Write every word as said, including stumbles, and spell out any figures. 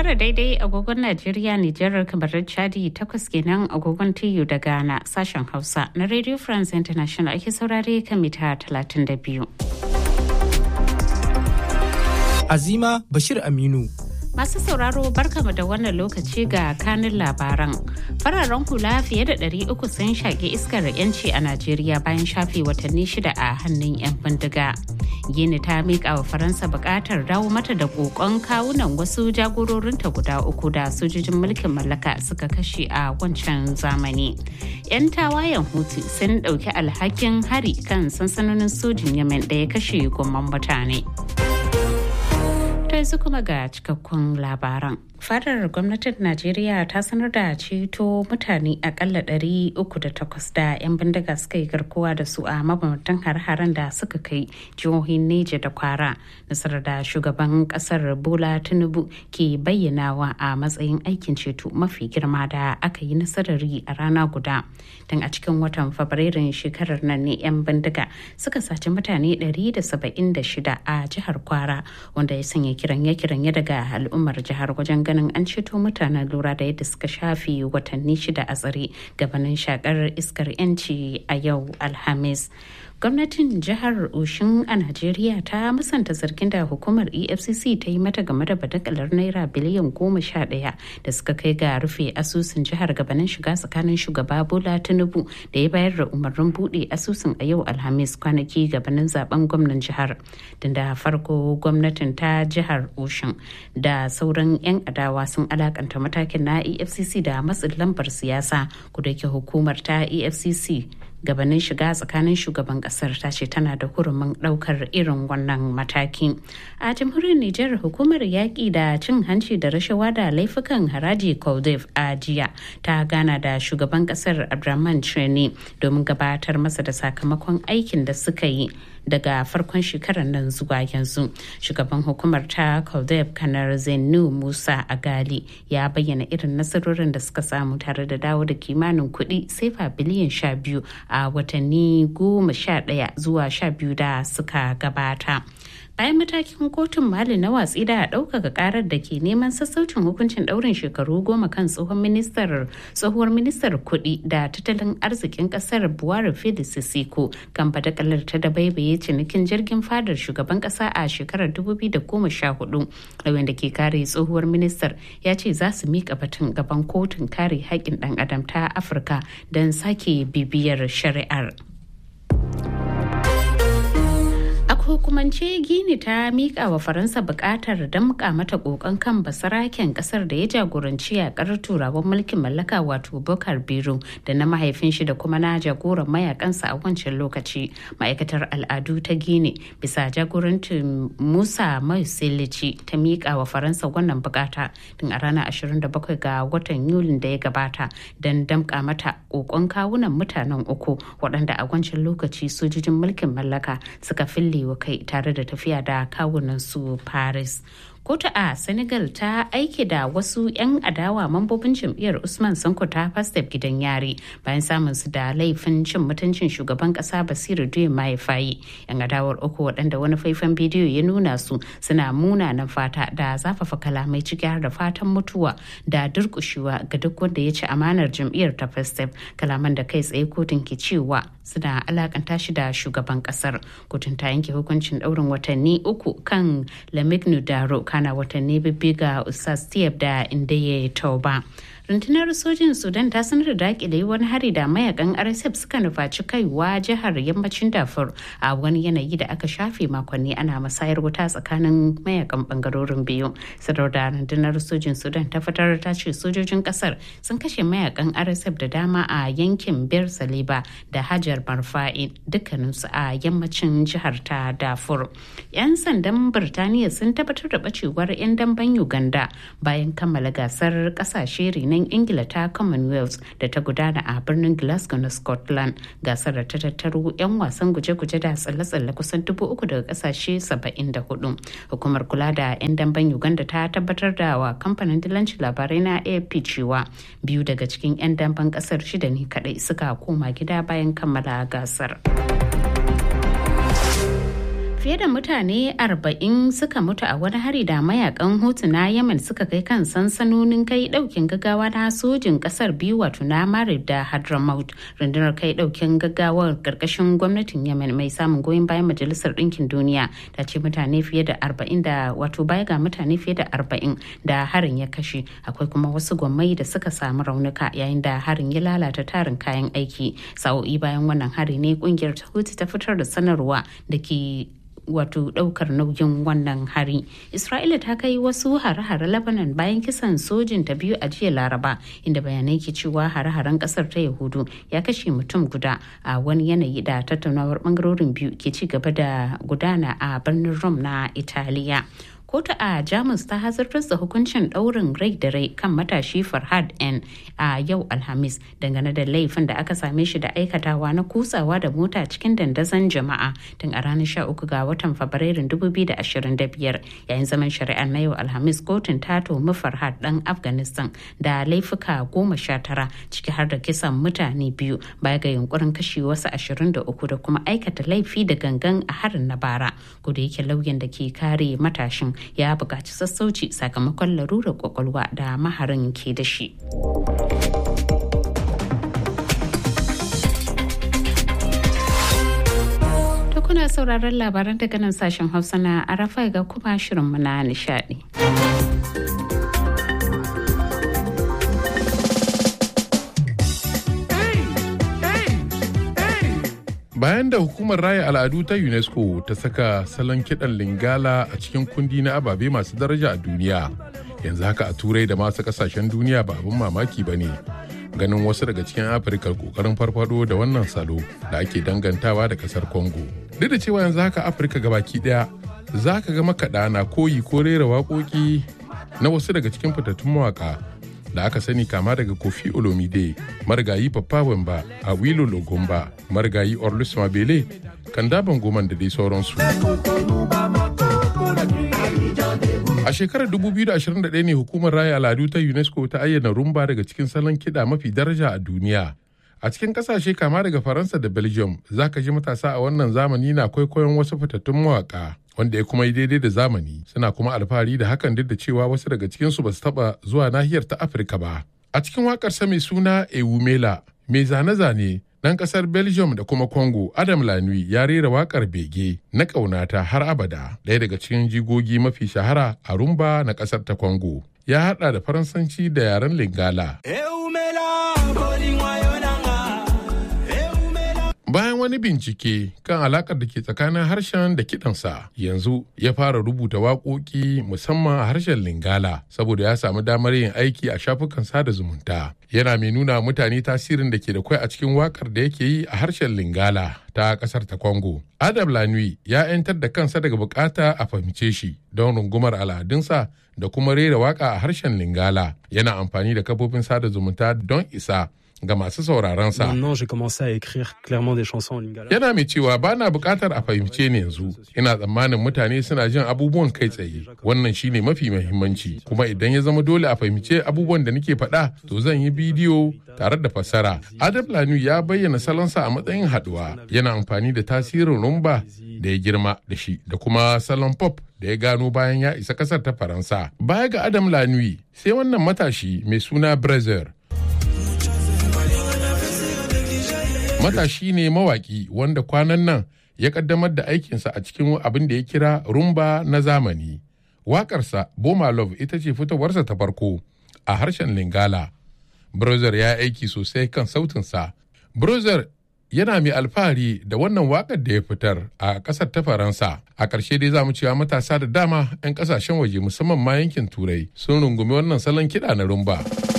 tara daidai agogon Najeriya, Nijar, kamar Chadi, takwas kenan agogon T U da Ghana. Sashen Hausa na Radio France International ake saurare kan mita talatin da biyu. Azima Bashir Aminu. Masu sauraro barkama da wannan lokaci ga kanin labaran. Fararen hula fiye da ɗari uku sun shaƙi iskar 'yanci a Najeriya bayan shafe watanni shida a hannun 'yan bindiga. Gini ta miƙa wa Faransa buƙatar dawo mata da ƙoƙon kawunan wasu jagororinta guda uku da sojojin mulkin mallaka suka kashe a wancan zamani. 'Yan tawayen Houthi sun ɗauki alhakin hari kan sansanonin sojin Yemen da ya kashe gomman mutane. Yanzu kuma ga cikakkun labaran. Fadar gwamnatin Najeriya ta sanar da ceto mutane akalla ɗari uku da takwas da 'yan bindiga suka yi garkuwa da su a mabambantan har-haren da suka kai jihohin Neja da Kwara. Nasarar da shugaban kasar Bola Tinubu ke bayyanawa a matsayin aikin ceto mafi girma da aka yi nasarar yi a rana guda. Tun a cikin watan Fabrairun shekarar nan ne 'yan bindiga suka saci mutane ɗari da saba'in da shida a jihar Kwara, wanda ya sanya kiranye-kiranye daga al'ummar jihar wajen ganin an ceto mutanen lura da yadda suka shafe watanni shida a tsare gabanin shakar iskar 'yanci a yau Alhamis. Gwamnatin jihar Oshin a Najeriya ta musanta zargin da hukumar E F C C ta yi mata game da badakalar naira biliyan goma sha ɗaya da suka kai ga rufe asusun jihar gabanin shiga tsakanin shugaba Bola Tinubu da ya bayar da umarnin buɗe asusun a yau Alhamis kwanaki gabanin zaben gwamnan jihar. Tun da farko gwamnatin ta jihar Oshin da sauran 'yan adawa sun alakanta matakin na E F C C da matsin lambar siyasa, kudake hukumar ta E F C C gabanin shiga tsakanin shugaban kasar ta ce tana da hurumin daukar irin wannan mataki. A jamhuriyar Nijar, hukumar yaƙi da cin hanci da rashawa da laifukan haraji Koldef a jiya ta gana da shugaban kasar Abdurrahman Chani domin gabatar masa da sakamakon aikin da suka yi daga farkon shekarar nan zuwa yanzu. Shugaban hukumar ta Koldef Kanar Zainu Musa Agali ya bayyana irin nasarorin da suka samu tare da dawo da kimanin kuɗi sefa biliyan sha biyu a watanni goma sha ɗaya zuwa sha biyu da suka gabata. Bayan matakin kotun Mali na watsi da ɗaukaka karar da ke neman sassaucin hukuncin ɗaurin shekaru goma kan tsohon ministar tsohuwar ministar kuɗi da tattalin arzikin ƙasar Buhari Felix Sisiko kan badakalar ta da baibaye cinikin jirgin fadar shugaban ƙasa a shekarar dubu biyu da goma sha hudu. Lauyan da ke kare tsohuwar ministar ya ce za su miƙa batun gaban kotun kare haƙƙin ɗan adam ta Afirka don sake bibiyar shari'ar. Hukumance Gini ta mika wa Faransa bukatar damƙa mata kokon kan basaraken kasar da ya jagoranci yakar turawan mulkin mallaka wato Bokar Biro da na mahaifin shi da kuma na jagoran mayakansa a wancan lokaci. Ma'aikatar al'adu ta Gini bisa jagorancin Musa Mausilici ta mika wa Faransa wannan bukata tun a ranar ashirin da bakwai ga watan Yulin da ya gabata don damƙa mata kokon kawunan mutanen uku waɗanda a wancan lokaci sojojin mulkin mallaka suka fille wa kai tare da tafiya da kawunan su Paris. Kotu a Senegal ta aike da wasu 'yan adawa mambobin jam'iyyar Usman Sanko ta Pastef gidan yari bayan samun su da laifin cin mutuncin shugaban kasa Basiru Diomaye Faye. 'Yan adawar uku waɗanda wani faifan bidiyo ya nuna su suna munanan fata da zafafa kalamai ciki har da fatan mutuwa da durƙushewa ga duk wanda ya ci amanar jam'iyyar ta Pastef, kalaman da kai tsaye kotun ke cewa suna alakanta shi da shugaban kasar. Kotun ta yanke hukuncin ɗaurin watanni uku kan Lamignu Daro kana watanni bibbi ga Ustaz Tiyab da Indeye Tauba. Rundunar sojin Sudan ta sanar da dakile wani hari da mayakan R S F suka nufaci kaiwa jihar yammacin Darfur a wani yanayi da aka shafe makonni ana musayar wuta tsakanin mayakan bangarorin biyu. Sadar da rundunar sojin Sudan ta fitar ta ce sojojin kasar sun kashe mayakan R S F da dama a yankin Bir Saliba da Hajar Marfa'i dukkaninsu a yammacin jihar ta Darfur. 'Yan sandan Birtaniya sun tabbatar da bacewar 'yan damben Uganda bayan kammala gasar kasashe renon Ingila ta Commonwealth da ta gudana a birnin Glasgow na Scotland. Gasar da ta tattaro 'yan wasan guje-guje da tsalle-tsalle kusan dubu uku daga kasashe saba'in da hudu. Hukumar kula da 'yan damben Uganda ta tabbatar da wa kamfanin dillancin labarai na A F P cewa biyu daga cikin 'yan damben kasar shida ne kadai suka koma gida bayan kammala gasar. Fiye da mutane arba'in suka mutu a wani hari da mayakan Hutu na Yemen suka kai kan sansanonin kai daukin gaggawa na sojin kasar biyu wato na Marib da Hadramaut. Rundunar kai daukin gaggawar karkashin gwamnatin Yemen mai samun goyon bayan Majalisar Dinkin Duniya ta ce mutane fiye da arba'in da wato baya ga mutane fiye da arba'in da harin ya kashe. Akwai kuma wasu gwammai da suka samu raunuka yayin da harin ya lalata tarin kayan aiki. Sa'o'i bayan wannan hari ne kungiyar ta Hutu ta fitar da sanarwa da ke wato daukar nauyin wannan hari. Isra'ila ta kai wasu hare-hare Lebanon bayan kisan sojin ta biyu a jiya Laraba, inda bayanai ke cewa hare-haren kasar ta Yahudu ya kashe mutum guda a wani yanayi da tattaunawar bangarorin biyu ke ci gaba da gudana a birnin Rome na Italiya. Kotu a Jamus ta hazartar da hukuncin ɗaurin rai da rai kan matashi Farhad N a yau Alhamis dangane da laifin da aka same shi da aikatawa na kutsawa da mota cikin dandazon jama'a tun a ranar sha uku ga watan Fabrairun dubu biyu da ashirin da biyar. Yayin zaman shari'ar na yau Alhamis, kotun ta tuhumi Farhad ɗan Afghanistan da laifuka goma sha tara ciki har da kisan mutane biyu baya ga yunkurin kashe wasu ashirin da uku da kuma aikata laifi da gangan a harin na bara. Kuda yake lauyan da ke kare matashin ya buƙaci sassauci sakamakon larurar kwakwalwa da maharin ke da shi. Ta kuna sauraron labaran daga nan sashen Hausa na Arafa ga kuma shirinmu na nishadi. Bayan da hukumar raya al'adu ta UNESCO ta saka salon kiɗan Lingala a cikin kundi na ababe masu daraja a duniya, yanzu haka a Turai da masu ƙasashen duniya ba abin mamaki ba ne. Ganin wasu daga cikin Afirka ƙoƙarin farfado da wannan salo da ake dangantawa da ƙasar Congo. Duk da cewa yanzu haka Afirka gabaki ɗaya za ka ga makaɗa na koyi ko rera waƙoƙi na wasu daga cikin fitattun mawaƙa da aka sani kama daga Kofi Olomide, marigayi Papa Wemba, Awilo Logomba, marigayi Orlus Mabele, Kanda Bangoman da dai sauransu. A shekarar dubu biyu da ashirin da ɗaya ne hukumar raya al'adu ta UNESCO ta ayyana rumba daga cikin salon kiɗa mafi daraja a duniya. A cikin ƙasashe kama daga Faransa da Belgium, za ka ji matasa a wannan zamani na kwaikwayon wasu fitattun mawaƙa. Wanda ya kuma yi daidai da zamani, suna kuma alfahari da hakan duk da cewa wasu daga cikinsu ba su taɓa zuwa nahiyar ta Afirka ba. A cikin waƙarsa mai suna Ewumela, mai zane-zane ɗan ƙasar Belgium da kuma Congo, Adam Lanui ya rera waƙar bege na ƙaunata har abada, ɗaya daga cikin jigogi mafi shahara a rumba na ƙasar ta Congo. Ya haɗa da Faransanci da yaren Lingala. Bayan wani bincike kan alakar da ke tsakanin harshen da kiɗansa, yanzu ya fara rubuta waƙoƙi musamman a harshen Lingala saboda ya samu damar yin aiki a shafukan sada zumunta. Yana mai nuna mutane tasirin da ke da kwai a cikin waƙar da yake yi a harshen Lingala ta ƙasar ta Congo. Adam Lanui ya 'yantar da kansa daga bukata a fahimce shi don rungumar al'adunsa da kuma rera waƙa a harshen Lingala. Yana amfani da kafofin sada zumunta don isa ga masu sauraronsa. Yana mai cewa ba na bukatar a fahimce ni yanzu, ina tsammanin mutane suna jin abubuwan kai tsaye, wannan shine mafi muhimmanci, kuma idan ya zama dole a fahimce abubuwan da nake faɗa to zan yi bidiyo tare da fassara. Adam Lanu ya bayyana salonsa a matsayin haɗuwa, yana amfani da tasirin rumba da ya girma da shi da kuma salon pop da ya gano bayan ya isa ƙasar ta Faransa. Baya ga Adam Lanui, sai wannan matashi mai suna Brazer. Matashi ne mawaki wanda kwanan nan ya kaddamar da aikinsa a cikin abin da ya kira rumba na zamani. Waƙarsa Boma Love ita ce fitowarsa ta farko a harshen Lingala. Brother ya aiki sosai kan sautinsa. Brother yana mai alfahari da wannan waƙar da ya fitar a ƙasar ta Faransa. A ƙarshe dai za mu cewa matasa da dama 'yan ƙasashen waje musamman ma yankin Turai sun rungumi wannan salon kiɗa na rumba.